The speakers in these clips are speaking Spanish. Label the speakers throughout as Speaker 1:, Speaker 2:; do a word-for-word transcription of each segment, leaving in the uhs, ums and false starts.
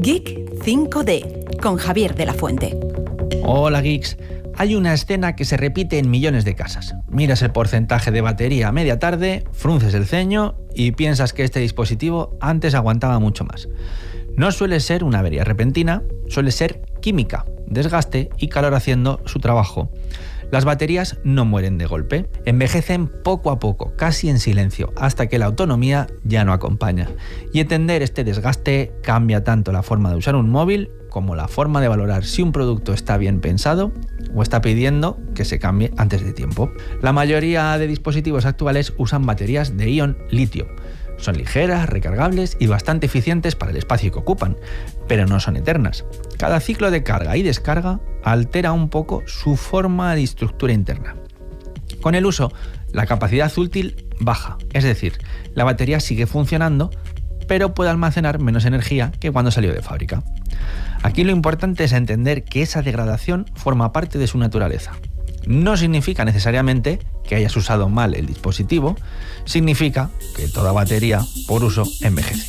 Speaker 1: Geek cinco D, con Javier de la Fuente.
Speaker 2: Hola geeks. Hay una escena que se repite en millones de casas. Miras el porcentaje de batería a media tarde, frunces el ceño y piensas que este dispositivo antes aguantaba mucho más. No suele ser una avería repentina, suele ser química, desgaste y calor haciendo su trabajo. Las baterías no mueren de golpe, envejecen poco a poco, casi en silencio, hasta que la autonomía ya no acompaña. Y entender este desgaste cambia tanto la forma de usar un móvil como la forma de valorar si un producto está bien pensado o está pidiendo que se cambie antes de tiempo. La mayoría de dispositivos actuales usan baterías de ion litio. Son ligeras, recargables y bastante eficientes para el espacio que ocupan, pero no son eternas. Cada ciclo de carga y descarga altera un poco su forma de estructura interna. Con el uso, la capacidad útil baja, es decir, la batería sigue funcionando, pero puede almacenar menos energía que cuando salió de fábrica. Aquí lo importante es entender que esa degradación forma parte de su naturaleza. No significa necesariamente que hayas usado mal el dispositivo, significa que toda batería, por uso, envejece.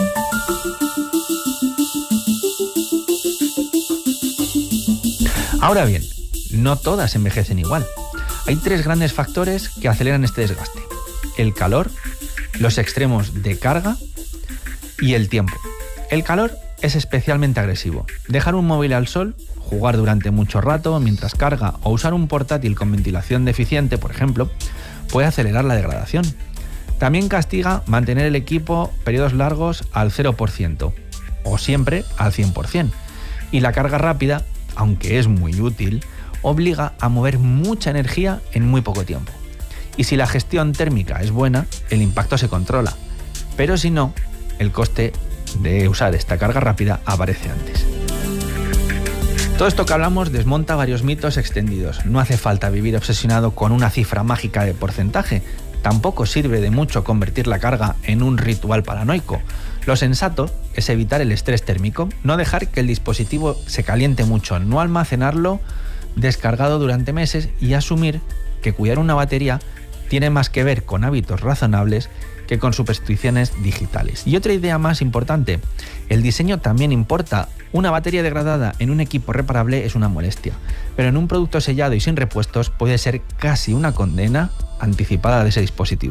Speaker 2: Ahora bien, no todas envejecen igual. Hay tres grandes factores que aceleran este desgaste: el calor, los extremos de carga y el tiempo. El calor es especialmente agresivo. Dejar un móvil al sol, jugar durante mucho rato mientras carga o usar un portátil con ventilación deficiente, por ejemplo, puede acelerar la degradación. También castiga mantener el equipo periodos largos al cero por ciento o siempre al cien por ciento. Y la carga rápida, aunque es muy útil, obliga a mover mucha energía en muy poco tiempo. Y si la gestión térmica es buena, el impacto se controla. Pero si no, el coste de usar esta carga rápida aparece antes. Todo esto que hablamos desmonta varios mitos extendidos. No hace falta vivir obsesionado con una cifra mágica de porcentaje. Tampoco sirve de mucho convertir la carga en un ritual paranoico. Lo sensato es evitar el estrés térmico, no dejar que el dispositivo se caliente mucho, no almacenarlo descargado durante meses y asumir que cuidar una batería tiene más que ver con hábitos razonables que con supersticiones digitales. Y otra idea más importante, el diseño también importa. Una batería degradada en un equipo reparable es una molestia, pero en un producto sellado y sin repuestos puede ser casi una condena anticipada de ese dispositivo.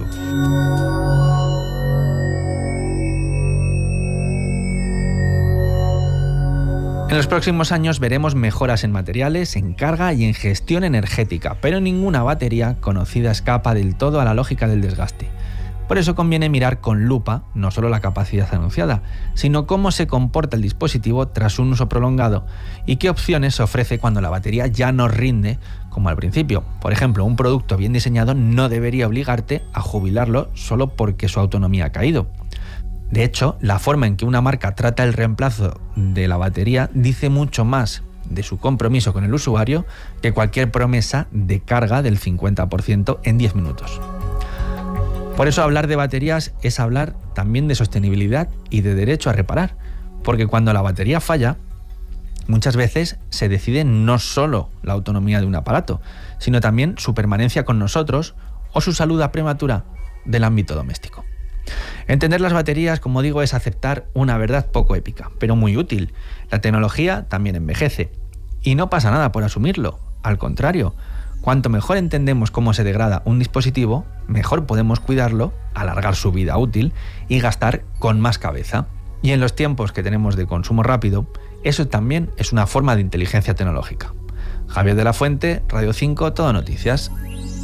Speaker 2: En los próximos años veremos mejoras en materiales, en carga y en gestión energética, pero ninguna batería conocida escapa del todo a la lógica del desgaste. Por eso conviene mirar con lupa no solo la capacidad anunciada, sino cómo se comporta el dispositivo tras un uso prolongado y qué opciones ofrece cuando la batería ya no rinde como al principio. Por ejemplo, un producto bien diseñado no debería obligarte a jubilarlo solo porque su autonomía ha caído. De hecho, la forma en que una marca trata el reemplazo de la batería dice mucho más de su compromiso con el usuario que cualquier promesa de carga del cincuenta por ciento en diez minutos. Por eso hablar de baterías es hablar también de sostenibilidad y de derecho a reparar, porque cuando la batería falla, muchas veces se decide no solo la autonomía de un aparato, sino también su permanencia con nosotros o su salud prematura del ámbito doméstico. Entender las baterías, como digo, es aceptar una verdad poco épica, pero muy útil. La tecnología también envejece. Y no pasa nada por asumirlo, al contrario. Cuanto mejor entendemos cómo se degrada un dispositivo, mejor podemos cuidarlo, alargar su vida útil y gastar con más cabeza. Y en los tiempos que tenemos de consumo rápido, eso también es una forma de inteligencia tecnológica. Javier de la Fuente, Radio cinco, Todo Noticias.